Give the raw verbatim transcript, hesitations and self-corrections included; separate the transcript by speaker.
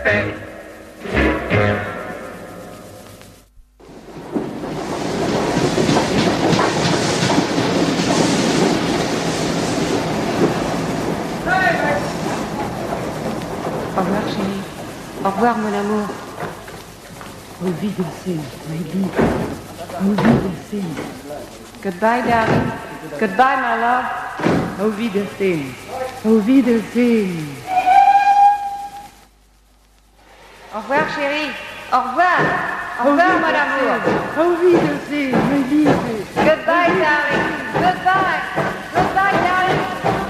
Speaker 1: fait.
Speaker 2: Au revoir, chérie. Au revoir, mon amour.
Speaker 3: Au Wiedersehen, my dear. Au Wiedersehen.
Speaker 2: Goodbye, darling. Goodbye, my love.
Speaker 3: Au Wiedersehen. Au Wiedersehen.
Speaker 2: Au revoir, chérie. Au revoir. Au revoir, mon amour.
Speaker 3: Au Wiedersehen, my liebe.
Speaker 2: Goodbye, darling. Goodbye.